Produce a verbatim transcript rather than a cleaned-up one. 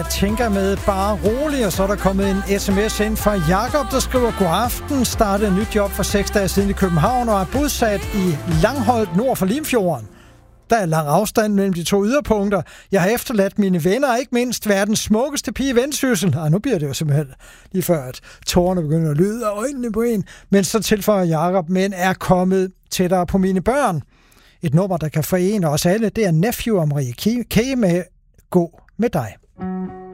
jeg tænker med bare rolig, og så er der kommet en sms ind fra Jakob, der skriver: God aften, startede et nyt job for seks dage siden i København og er bosat i Langholt nord for Limfjorden. Der er lang afstand mellem de to yderpunkter. Jeg har efterladt mine venner, og ikke mindst verdens smukkeste pige i Vendsyssel. Ej, nu bliver det jo simpelthen lige før, at tårerne begynder at lyde af øjnene på en. Men så tilføjer Jakob, men er kommet tættere på mine børn. Et nummer, der kan forene os alle, det er Nephew og Marie K. med Gå med dig.